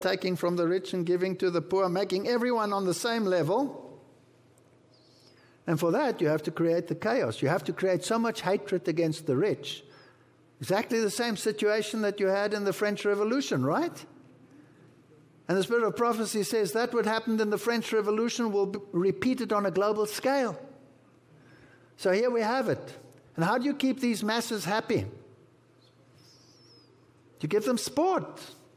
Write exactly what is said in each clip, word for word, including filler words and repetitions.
taking from the rich and giving to the poor, making everyone on the same level. And for that, you have to create the chaos. You have to create so much hatred against the rich. Exactly the same situation that you had in the French Revolution, right? And the spirit of prophecy says that what happened in the French Revolution will be repeated on a global scale. So here we have it. And how do you keep these masses happy? You give them sport.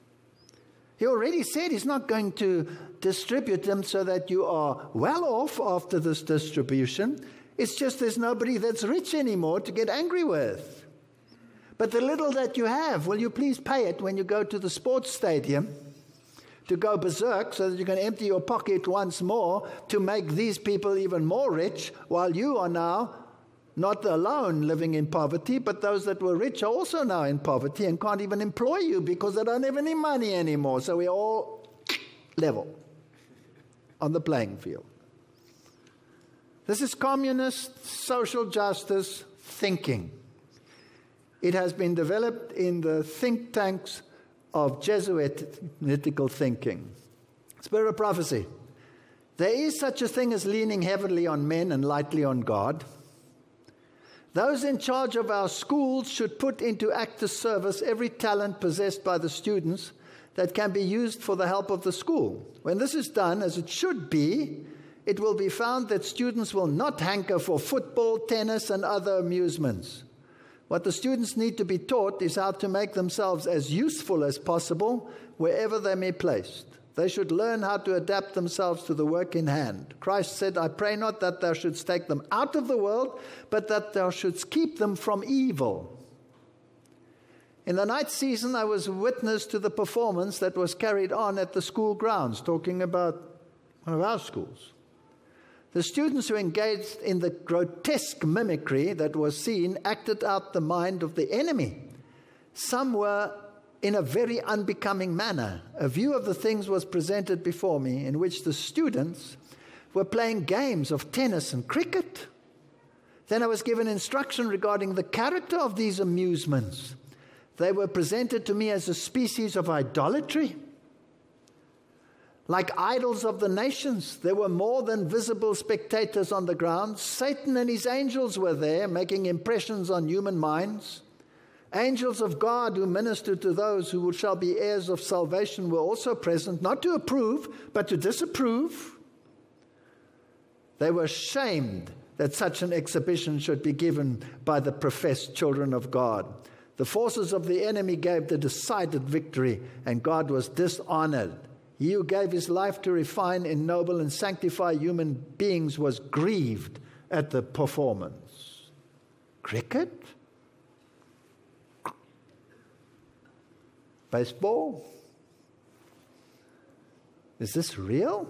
He already said he's not going to distribute them so that you are well off after this distribution. It's just there's nobody that's rich anymore to get angry with. But the little that you have, will you please pay it when you go to the sports stadium to go berserk so that you can empty your pocket once more to make these people even more rich, while you are now not alone living in poverty, but those that were rich are also now in poverty and can't even employ you because they don't have any money anymore. So we're all level on the playing field. This is communist social justice thinking. It has been developed in the think tanks of Jesuitical thinking. Spirit of prophecy. There is such a thing as leaning heavily on men and lightly on God. Those in charge of our schools should put into active service every talent possessed by the students that can be used for the help of the school. When this is done, as it should be, it will be found that students will not hanker for football, tennis, and other amusements. What the students need to be taught is how to make themselves as useful as possible wherever they may be placed. They should learn how to adapt themselves to the work in hand. Christ said, I pray not that thou shouldst take them out of the world, but that thou shouldst keep them from evil. In the night season, I was witness to the performance that was carried on at the school grounds, talking about one of our schools. The students who engaged in the grotesque mimicry that was seen acted out the mind of the enemy. Some were in a very unbecoming manner. A view of the things was presented before me in which the students were playing games of tennis and cricket. Then I was given instruction regarding the character of these amusements. They were presented to me as a species of idolatry. Like idols of the nations, there were more than visible spectators on the ground. Satan and his angels were there, making impressions on human minds. Angels of God who minister to those who shall be heirs of salvation were also present, not to approve, but to disapprove. They were shamed that such an exhibition should be given by the professed children of God. The forces of the enemy gave the decided victory, and God was dishonored. He who gave his life to refine, ennoble, and sanctify human beings was grieved at the performance. Cricket? Baseball? Is this real?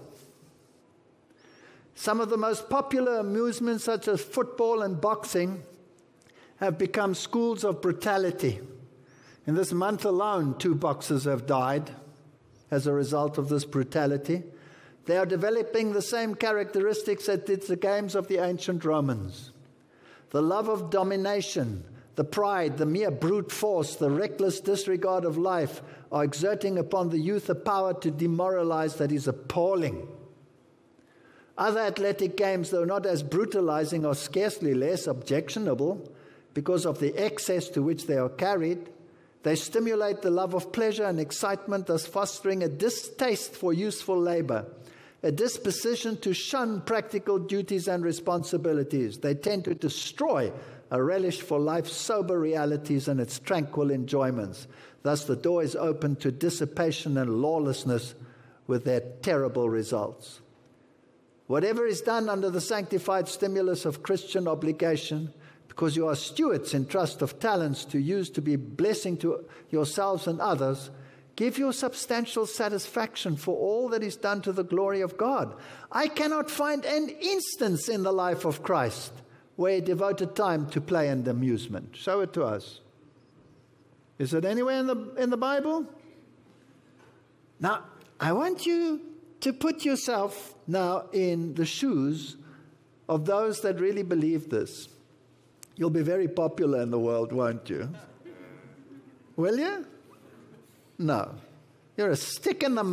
Some of the most popular amusements, such as football and boxing, have become schools of brutality. In this month alone, two boxers have died as a result of this brutality. They are developing the same characteristics that did the games of the ancient Romans. The love of domination, the pride, the mere brute force, the reckless disregard of life are exerting upon the youth a power to demoralize that is appalling. Other athletic games, though not as brutalizing, are scarcely less objectionable because of the excess to which they are carried. They stimulate the love of pleasure and excitement, thus fostering a distaste for useful labor, a disposition to shun practical duties and responsibilities. They tend to destroy a relish for life's sober realities and its tranquil enjoyments. Thus the door is open to dissipation and lawlessness with their terrible results. Whatever is done under the sanctified stimulus of Christian obligation, because you are stewards in trust of talents to use to be blessing to yourselves and others, give your substantial satisfaction for all that is done to the glory of God. I cannot find an instance in the life of Christ where he devoted time to play and amusement. Show it to us. Is it anywhere in the, in the Bible? Now, I want you to put yourself now in the shoes of those that really believe this. You'll be very popular in the world, won't you? Will you? No. You're a stick in the